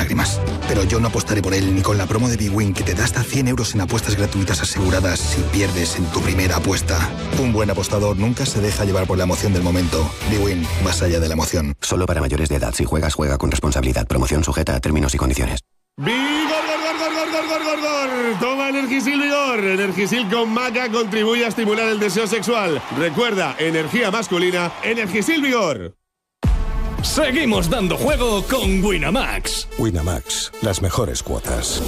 lágrimas. Pero yo no apostaré por él ni con la promo de bwin, que te da hasta 100 euros en apuestas gratuitas aseguradas si pierdes en tu primera apuesta. Un buen apostador nunca se deja llevar por la emoción del momento. bwin, más allá de la emoción. Solo para mayores de edad. Si juegas, juega con responsabilidad. Promoción sujeta a términos y condiciones. ¡Vigor! Toma Energisil Vigor. Energisil con maca contribuye a estimular el deseo sexual. Recuerda, energía masculina, Energisil Vigor. Seguimos dando juego con Winamax. Winamax, las mejores cuotas.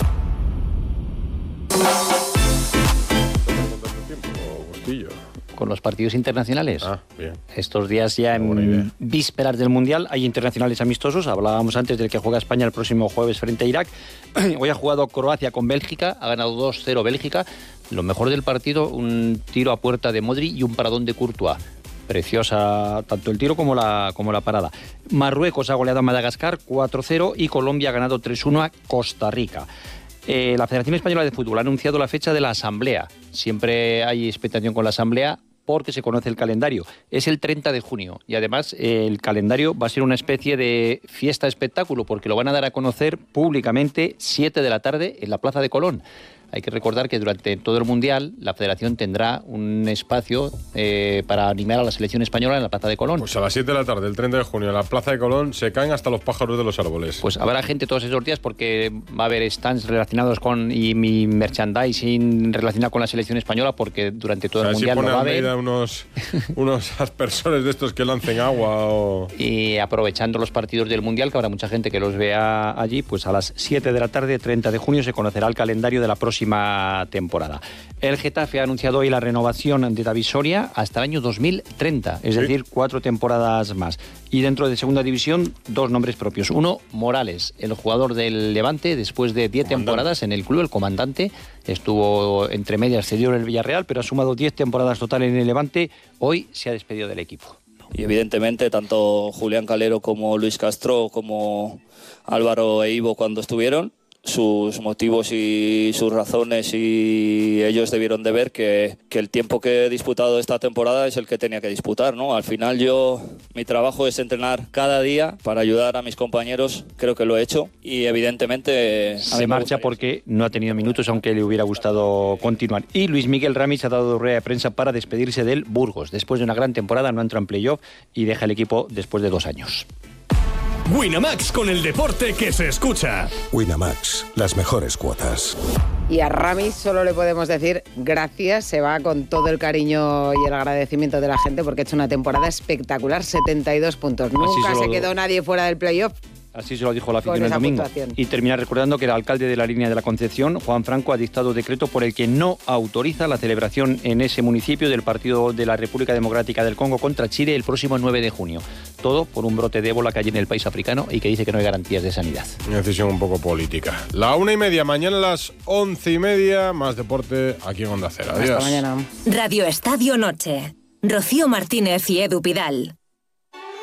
Con los partidos internacionales. Bien. Estos días ya en vísperas del Mundial hay internacionales amistosos. Hablábamos antes del que juega España el próximo jueves frente a Irak. Hoy ha jugado Croacia con Bélgica, ha ganado 2-0 Bélgica. Lo mejor del partido, un tiro a puerta de Modri y un paradón de Courtois. Preciosa tanto el tiro como la parada. Marruecos ha goleado a Madagascar 4-0 y Colombia ha ganado 3-1 a Costa Rica. La Federación Española de Fútbol ha anunciado la fecha de la Asamblea. Siempre hay expectación con la Asamblea porque se conoce el calendario. Es el 30 de junio y además el calendario va a ser una especie de fiesta-espectáculo porque lo van a dar a conocer públicamente 7 de la tarde en la Plaza de Colón. Hay que recordar que durante todo el Mundial la Federación tendrá un espacio para animar a la selección española en la Plaza de Colón. Pues a las 7 de la tarde, el 30 de junio, en la Plaza de Colón se caen hasta los pájaros de los árboles. Pues habrá gente todos esos días porque va a haber stands relacionados con y mi merchandising relacionado con la selección española porque durante todo el Mundial lo va a haber. unos aspersores de estos que lancen agua o... Y aprovechando los partidos del Mundial, que habrá mucha gente que los vea allí, pues a las 7 de la tarde, 30 de junio, se conocerá el calendario de la próxima temporada. El Getafe ha anunciado hoy la renovación de David Soria hasta el año 2030, es decir, 4 temporadas más. Y dentro de Segunda División, 2 nombres propios. Uno, Morales, el jugador del Levante, después de 10 temporadas en el club, el comandante, estuvo entre medias, cedió en el Villarreal, pero ha sumado 10 temporadas total en el Levante. Hoy se ha despedido del equipo. Y evidentemente tanto Julián Calero como Luis Castro como Álvaro e Ivo cuando estuvieron, sus motivos y sus razones, y ellos debieron de ver que el tiempo que he disputado esta temporada es el que tenía que disputar, ¿no? Al final mi trabajo es entrenar cada día para ayudar a mis compañeros, creo que lo he hecho y evidentemente... Se marcha porque no ha tenido minutos, aunque le hubiera gustado continuar. Y Luis Miguel Ramis ha dado rueda de prensa para despedirse del Burgos. Después de una gran temporada no entra en playoff y deja el equipo después de 2 años. Winamax, con el deporte que se escucha. Winamax, las mejores cuotas. Y a Ramis solo le podemos decir gracias, se va con todo el cariño y el agradecimiento de la gente porque ha hecho una temporada espectacular, 72 puntos. Nunca se quedó nadie fuera del playoff. Así se lo dijo la afición el domingo. Y terminar recordando que el alcalde de la línea de la Concepción, Juan Franco, ha dictado decreto por el que no autoriza la celebración en ese municipio del partido de la República Democrática del Congo contra Chile el próximo 9 de junio. Todo por un brote de ébola que hay en el país africano y que dice que no hay garantías de sanidad. Una decisión un poco política. 1:30, mañana a las 11:30, más deporte aquí en Onda Cero. Adiós. Hasta mañana. Radio Estadio Noche. Rocío Martínez y Edu Pidal.